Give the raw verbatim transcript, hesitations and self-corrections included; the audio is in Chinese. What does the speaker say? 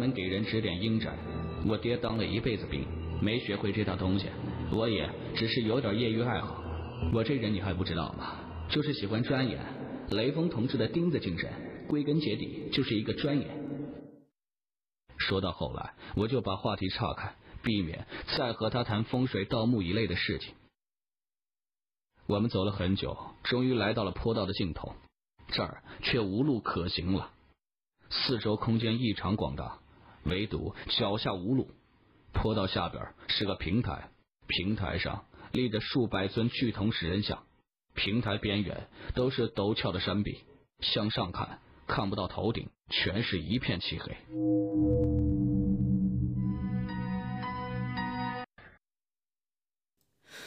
能给人指点阴宅。我爹当了一辈子兵，没学会这套东西，我也只是有点业余爱好。我这人你还不知道吗？就是喜欢钻研。雷锋同志的钉子精神，归根结底就是一个钻研。说到后来，我就把话题岔开，避免再和他谈风水盗墓一类的事情。我们走了很久，终于来到了坡道的尽头，这儿却无路可行了。四周空间异常广大，唯独脚下无路。坡道下边是个平台，平台上立着数百尊巨铜石人像，平台边缘都是陡峭的山壁，向上看看不到头顶，全是一片漆黑。